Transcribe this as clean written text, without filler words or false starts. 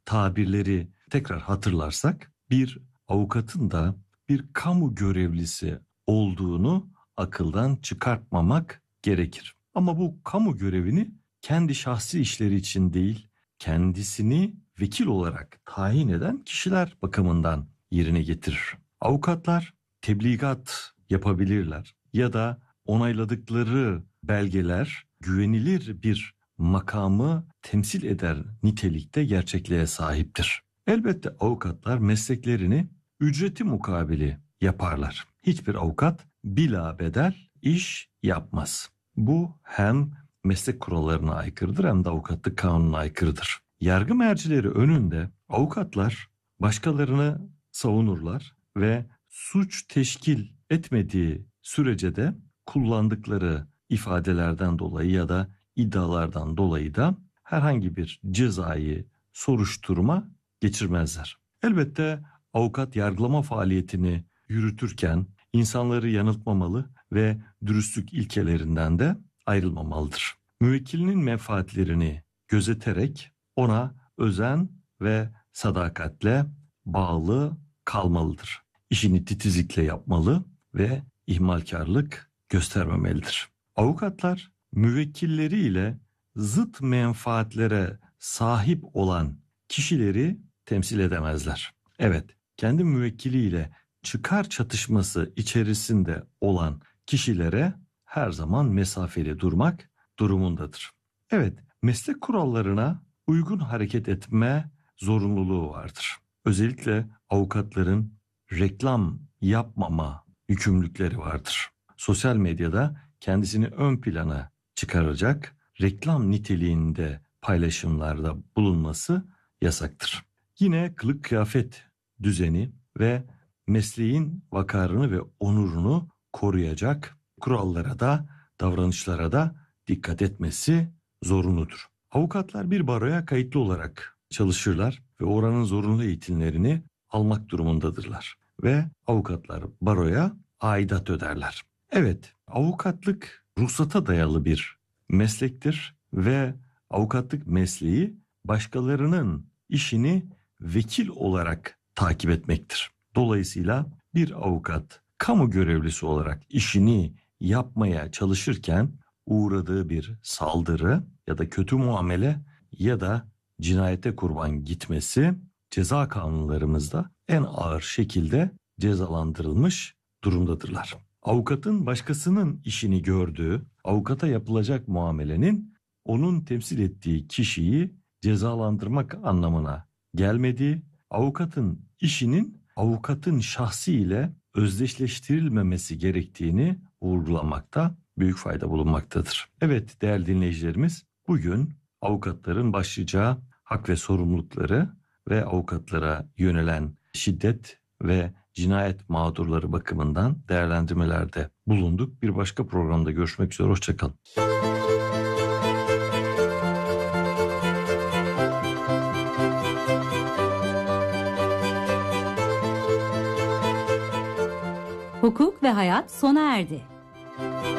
tabirleri tekrar hatırlarsak bir avukatın da bir kamu görevlisi olduğunu akıldan çıkartmamak gerekir. Ama bu kamu görevini kendi şahsi işleri için değil, kendisini vekil olarak tayin eden kişiler bakımından yerine getirir. Avukatlar tebligat yapabilirler ya da onayladıkları belgeler güvenilir bir makamı temsil eder nitelikte gerçekliğe sahiptir. Elbette avukatlar mesleklerini ücreti mukabili yaparlar. Hiçbir avukat bilabedel iş yapmaz. Bu hem meslek kurallarına aykırıdır hem de avukatlık kanununa aykırıdır. Yargı mercileri önünde avukatlar başkalarını savunurlar ve suç teşkil etmediği sürece de kullandıkları ifadelerden dolayı ya da iddialardan dolayı da herhangi bir cezai soruşturma geçirmezler. Elbette avukat yargılama faaliyetini yürütürken insanları yanıltmamalı ve dürüstlük ilkelerinden de ayrılmamalıdır. Müvekkilinin menfaatlerini gözeterek ona özen ve sadakatle bağlı kalmalıdır. İşini titizlikle yapmalı ve ihmalkarlık göstermemelidir. Avukatlar müvekkilleriyle zıt menfaatlere sahip olan kişileri temsil edemezler. Evet, kendi müvekkiliyle çıkar çatışması içerisinde olan kişilere her zaman mesafeli durmak durumundadır. Evet, meslek kurallarına uygun hareket etme zorunluluğu vardır. Özellikle avukatların reklam yapmama yükümlülükleri vardır. Sosyal medyada kendisini ön plana çıkaracak reklam niteliğinde paylaşımlarda bulunması yasaktır. Yine kılık kıyafet düzeni ve mesleğin vakarını ve onurunu koruyacak kurallara da davranışlara da dikkat etmesi zorunludur. Avukatlar bir baroya kayıtlı olarak çalışırlar ve oranın zorunlu eğitimlerini almak durumundadırlar. Ve avukatlar baroya aidat öderler. Evet, avukatlık ruhsata dayalı bir meslektir ve avukatlık mesleği başkalarının işini vekil olarak takip etmektir. Dolayısıyla bir avukat kamu görevlisi olarak işini yapmaya çalışırken uğradığı bir saldırı ya da kötü muamele ya da cinayete kurban gitmesi ceza kanunlarımızda en ağır şekilde cezalandırılmış durumdadırlar. Avukatın başkasının işini gördüğü, avukata yapılacak muamelenin onun temsil ettiği kişiyi cezalandırmak anlamına gelmediği, avukatın işinin avukatın şahsi ile özdeşleştirilmemesi gerektiğini vurgulamakta büyük fayda bulunmaktadır. Evet değerli dinleyicilerimiz, bugün avukatların başlayacağı hak ve sorumlulukları ve avukatlara yönelen şiddet ve cinayet mağdurları bakımından değerlendirmelerde bulunduk. Bir başka programda görüşmek üzere, hoşçakalın. Hukuk ve hayat sona erdi.